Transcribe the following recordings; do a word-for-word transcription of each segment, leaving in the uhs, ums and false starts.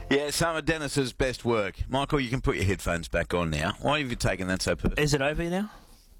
Yeah, some of Dennis's best work. Michael, you can put your headphones back on now. Why have you taken that so perfect? Is it over now?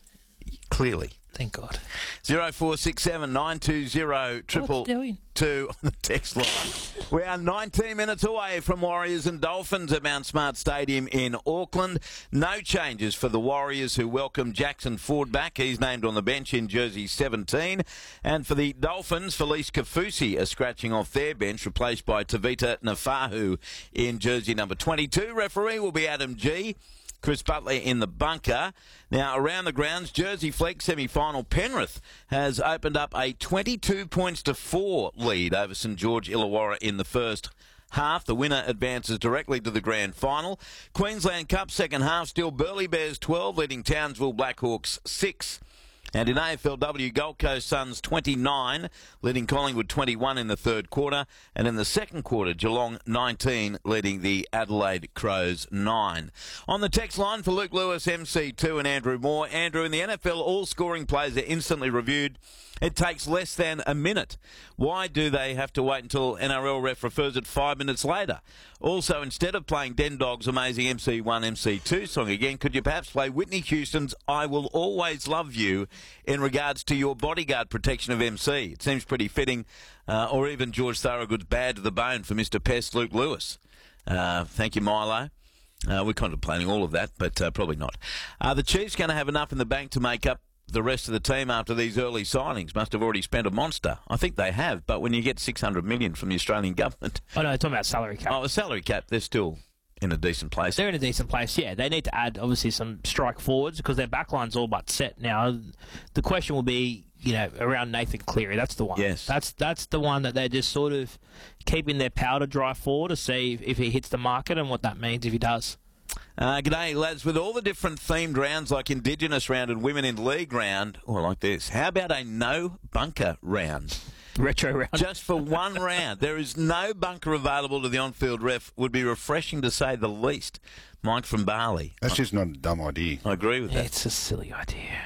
Clearly. Thank God. Zero four six seven nine two zero triple two on the text line. We are nineteen minutes away from Warriors and Dolphins at Mount Smart Stadium in Auckland. No changes for the Warriors, who welcome Jackson Ford back. He's named on the bench in jersey seventeen. And for the Dolphins, Felice Kafusi are scratching off their bench, replaced by Tavita Nafahu in jersey number twenty-two. Referee will be Adam G. Chris Butler in the bunker. Now, around the grounds, Jersey Fleck semi-final. Penrith has opened up a twenty-two points to four lead over St George Illawarra in the first half. The winner advances directly to the grand final. Queensland Cup second half, still Burleigh Bears twelve, leading Townsville Blackhawks six. And in A F L W, Gold Coast Suns twenty-nine, leading Collingwood twenty-one in the third quarter. And in the second quarter, Geelong nineteen, leading the Adelaide Crows nine. On the text line for Luke Lewis, M C two, and Andrew Moore. Andrew, in the N F L, all scoring plays are instantly reviewed. It takes less than a minute. Why do they have to wait until N R L ref refers it five minutes later? Also, instead of playing Den Dog's amazing M C one, M C two song again, could you perhaps play Whitney Houston's I Will Always Love You in regards to your bodyguard protection of M C? It seems pretty fitting. Uh, or even George Thorogood's Bad to the Bone for Mister Pest, Luke Lewis. Uh, thank you, Milo. Uh, we're contemplating all of that, but uh, probably not. Are the Chiefs going to have enough in the bank to make up the rest of the team after these early signings? Must have already spent a monster. I think they have, but when you get six hundred million dollars from the Australian government... Oh, no, talking about salary cap. Oh, the salary cap, they're still in a decent place. They're in a decent place, yeah. They need to add, obviously, some strike forwards because their backline's all but set now. The question will be, you know, around Nathan Cleary. That's the one. Yes. That's that's the one that they're just sort of keeping their powder dry for to see if, if he hits the market and what that means if he does. Uh, g'day, lads. With all the different themed rounds like Indigenous round and Women in League round, or like this, how about a no bunker round? Retro round. Just for one round. There is no bunker available to the on-field ref. Would be refreshing to say the least. Mike from Bali. That's just not a dumb idea. I agree with that. It's a silly idea.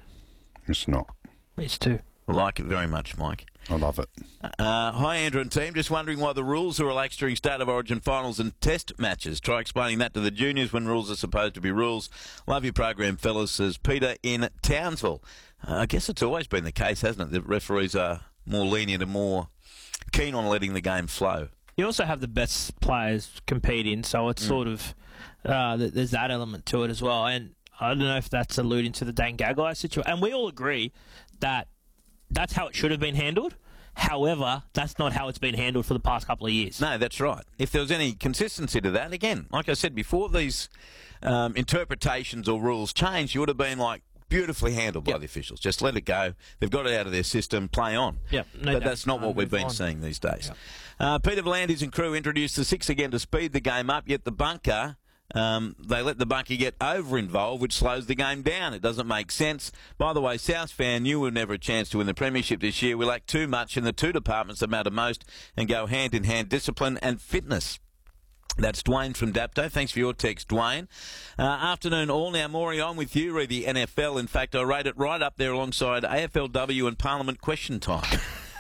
It's not. It's too. I like it very much, Mike. I love it. Uh, hi, Andrew and team. Just wondering why the rules are relaxed during State of Origin finals and test matches. Try explaining that to the juniors when rules are supposed to be rules. Love your program, fellas, says Peter in Townsville. Uh, I guess it's always been the case, hasn't it, that referees are more lenient and more keen on letting the game flow. You also have the best players compete in, so it's mm. sort of, uh, there's that element to it as well. And I don't know if that's alluding to the Dane Gagai situation. And we all agree that that's how it should have been handled. However, that's not how it's been handled for the past couple of years. No, that's right. If there was any consistency to that, again, like I said before, these um, interpretations or rules changed, you would have been like, beautifully handled by yep. the officials. Just let it go. They've got it out of their system. Play on. Yep. No but doubt. that's not what we've been on. seeing these days. Yep. Uh, Peter V'landys and crew introduced the six again to speed the game up, yet the bunker... Um, they let the bunker get over-involved, which slows the game down. It doesn't make sense. By the way, South fan, you were never a chance to win the premiership this year. We lack too much in the two departments that matter most and go hand-in-hand, discipline and fitness. That's Dwayne from Dapto. Thanks for your text, Dwayne. Uh, afternoon all. Now, Maury, I'm with you, read the N F L. In fact, I rate it right up there alongside A F L W and Parliament question time.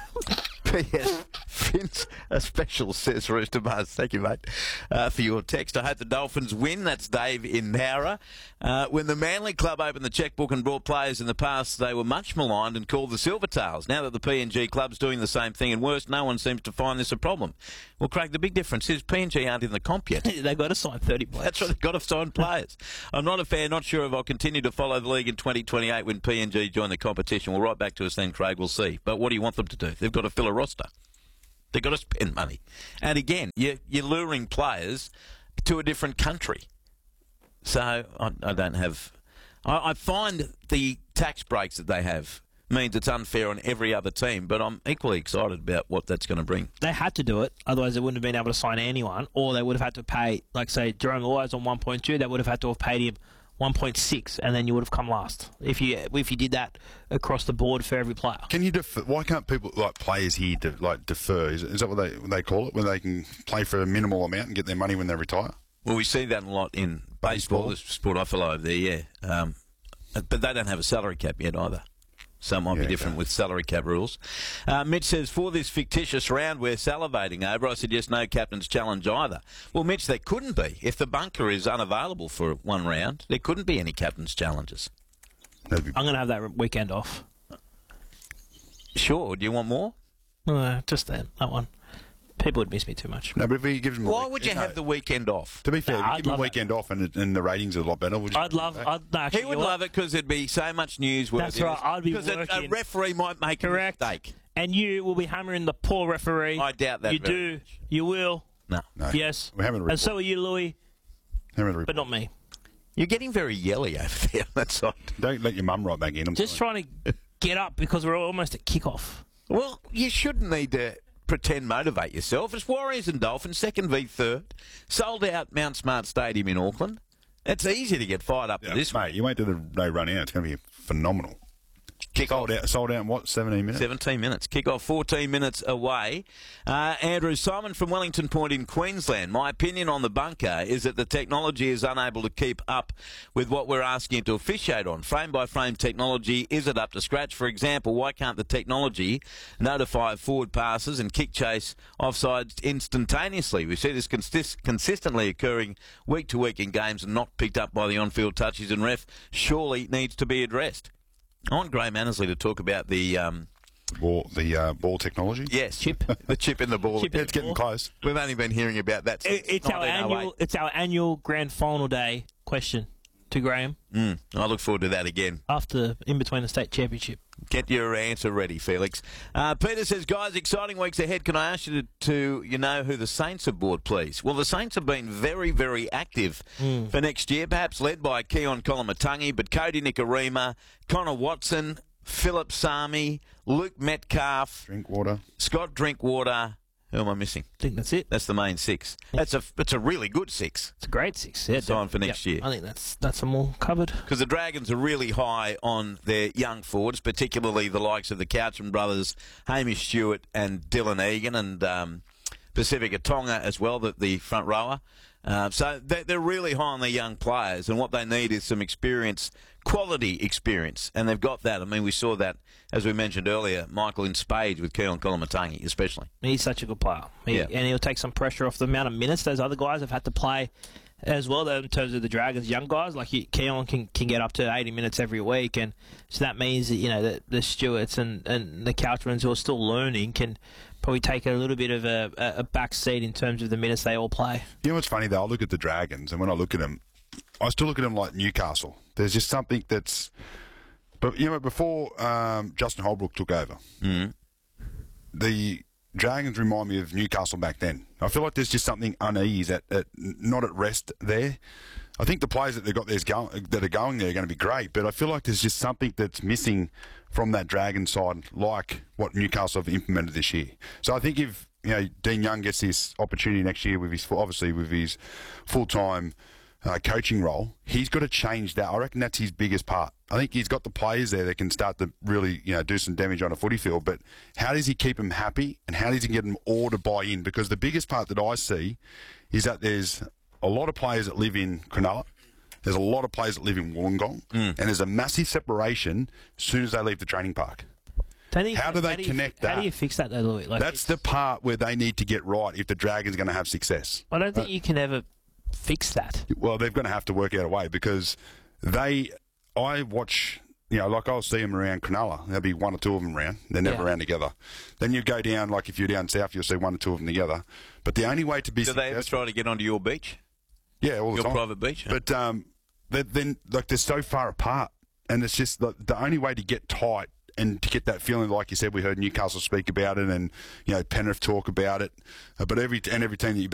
P S Vince, a special, says Rooster Mars. Thank you, mate, uh, for your text. I hope the Dolphins win. That's Dave in Nowra. Uh, when the Manly Club opened the chequebook and brought players in the past, they were much maligned and called the Silvertails. Now that the P N G Club's doing the same thing and worse, no one seems to find this a problem. Well, Craig, the big difference is P N G aren't in the comp yet. They've got to sign thirty players. That's right, they've got to sign players. I'm not a fan, not sure if I'll continue to follow the league in twenty twenty-eight when P N G join the competition. Well, right back to us then, Craig, we'll see. But what do you want them to do? They've got to fill a roster. They've got to spend money. And again, you're, you're luring players to a different country. So I, I don't have... I, I find the tax breaks that they have means it's unfair on every other team, but I'm equally excited about what that's going to bring. They had to do it, otherwise they wouldn't have been able to sign anyone, or they would have had to pay, like say, Jerome Luai's on one point two, they would have had to have paid him one point six, and then you would have come last if you if you did that across the board for every player. Can you defer? Why can't people like players here de, like defer? Is, is that what they what they call it? When they can play for a minimal amount and get their money when they retire? Well, we see that a lot in baseball, baseball. the sport I follow over there. Yeah, um, but they don't have a salary cap yet either. So it might Yeah, be different okay. with salary cap rules. Uh, Mitch says, for this fictitious round we're salivating over, I suggest no captain's challenge either. Well, Mitch, there couldn't be. If the bunker is unavailable for one round, there couldn't be any captain's challenges. That'd be- I'm going to have that weekend off. Sure. Do you want more? No, just that, that one. People would miss me too much. No, but if he gives him a Why week- would you no, have the weekend off? To be fair, Nah, if you I'd give him a love it. weekend off and, and the ratings are a lot better, would you? I'd love... I'd, no, actually, He would you know love it because there'd be so much newsworthiness. That's right, I'd be Because a, a working. referee might make Correct. a mistake. And you will be hammering the poor referee. I doubt that You very do. much. You will. No. No. Yes. We're having a And so report. are you, Louis, Having a but report. not me. You're getting very yelly over there. That's all. Don't let your mum right back in. I'm Just sorry. trying to get up because we're almost at kickoff. Well, you shouldn't need to pretend motivate yourself. It's Warriors and Dolphins, second v third. Sold out Mount Smart Stadium in Auckland. It's easy to get fired up Yeah, for this one. mate, you wait till the day run out. It's going to be phenomenal. Kick Sold off. out, sold out in what, seventeen minutes? seventeen minutes. Kick off fourteen minutes away. Uh, Andrew Simon from Wellington Point in Queensland. My opinion on the bunker is that the technology is unable to keep up with what we're asking it to officiate on. Frame by frame technology, is it up to scratch? For example, why can't the technology notify forward passes and kick chase offsides instantaneously? We see this consist- consistently occurring week to week in games and not picked up by the on-field touches, and ref surely needs to be addressed. I want Graham Annesley to talk about the um, Ball, the uh, ball technology? yes Chip. the chip in the ball. Chip in It's getting close. We've only been hearing about that since It- It's our nineteen oh eight. annual. It's our annual grand final day question to Graham Mm, I look forward to that again. after in between the state championship. Get your answer ready, Felix. Uh, Peter says, guys, exciting weeks ahead. Can I ask you to, to, you know, who the Saints have bought, please? Well, the Saints have been very, very active for next year, perhaps led by Keon Kolamatangi, but Cody Nikorima, Connor Watson, Philip Sami, Luke Metcalf, Drink water. Scott Drinkwater. Who am I missing? I think that's it. That's the main six. That's a, it's a really good six. It's a great six. Yeah, Sign for next Yep. year. I think that's that's them all covered. Because the Dragons are really high on their young forwards, particularly the likes of the Couchman brothers, Hamish Stewart and Dylan Egan, and um, Pacifica Tonga as well, the, the front rower. Uh, so they're, they're really high on their young players, and what they need is some experience, quality experience, and they've got that. I mean, we saw that, as we mentioned earlier, Michael in spades with Keon Kolamatangi especially. He's such a good player. He, Yeah. And he'll take some pressure off the amount of minutes those other guys have had to play as well, though, in terms of the Dragons' young guys. Like, he, Keon can, can get up to eighty minutes every week, and so that means that, you know, the, the Stewarts and, and the Couchmans who are still learning can probably take a little bit of a, a, a back seat in terms of the minutes they all play. You know what's funny, though? I look at the Dragons, and when I look at them, I still look at them like Newcastle. There's just something that's... But, you know, before um, Justin Holbrook took over, Mm-hmm. the Dragons remind me of Newcastle back then. I feel like there's just something unease, at, at not at rest there. I think the players that they've got there's go, that are going there are going to be great, but I feel like there's just something that's missing from that Dragon side, like what Newcastle have implemented this year. So I think if you know Dean Young gets this opportunity next year with his obviously with his full time uh, coaching role, he's got to change that. I reckon that's his biggest part. I think he's got the players there that can start to really, you know, do some damage on a footy field. But how does he keep them happy, and how does he get them all to buy in? Because the biggest part that I see is that there's a lot of players that live in Cronulla. There's a lot of players that live in Wollongong, and there's a massive separation as soon as they leave the training park. Don't you- How do they you- connect How that? do you fix that, though, Louis? Like, That's the part where they need to get right if the Dragons are going to have success. I don't think you can ever fix that. Well, they're going to have to work out a way because they, I watch, you know, like I'll see them around Cronulla. There'll be one or two of them around. They're never Yeah. around together. Then you go down, like if you're down south, you'll see one or two of them together. But the only way to be Do they ever successful, try to get onto your beach? yeah, all the Your time. private beach? But um, they're, then like they're so far apart, and it's just the, the only way to get tight and to get that feeling, like you said, we heard Newcastle speak about it, and you know Penrith talk about it. Uh, but every and every team that you